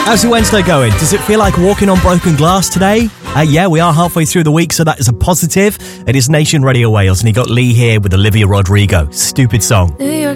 How's your Wednesday going? Does it feel like walking on broken glass today? Yeah, we are halfway through the week, so that is a positive. It is Nation Radio Wales, and you got Lee here with Olivia Rodrigo. Stupid song. New York